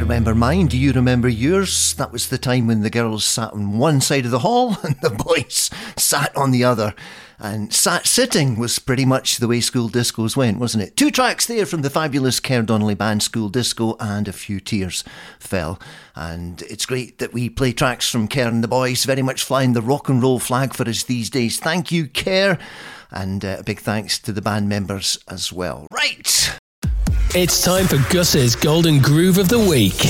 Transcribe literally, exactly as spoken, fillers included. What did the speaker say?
remember mine. Do you remember yours? That was the time when the girls sat on one side of the hall and the boys sat on the other. And sat sitting was pretty much the way school discos went, wasn't it? Two tracks there from the fabulous Kerr Donnelly Band, School Disco, and A Few Tears Fell. And it's great that we play tracks from Kerr and the boys, very much flying the rock and roll flag for us these days. Thank you, Kerr. And uh, a big thanks to the band members as well. Right. It's time for Gus's Golden Groove of the Week.